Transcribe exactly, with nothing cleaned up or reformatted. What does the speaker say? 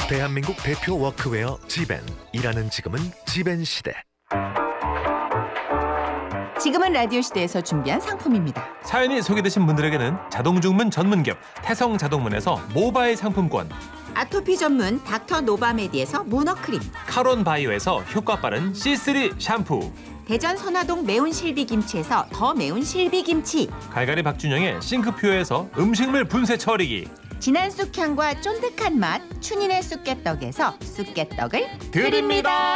대한민국 대표 워크웨어 지벤. 일하는 지금은 지벤 시대. 지금은 라디오 시대에서 준비한 상품입니다. 사연이 소개되신 분들에게는 자동주문 전문기업 태성자동문에서 모바일 상품권, 아토피 전문 닥터 노바메디에서 문어크림, 카론 바이오에서 효과 빠른 씨쓰리 샴푸, 대전 선화동 매운 실비김치에서 더 매운 실비김치, 갈갈이 박준영의 싱크퓨어에서 음식물 분쇄 처리기, 진한 쑥향과 쫀득한 맛 춘인의 쑥개떡에서 쑥개떡을 드립니다.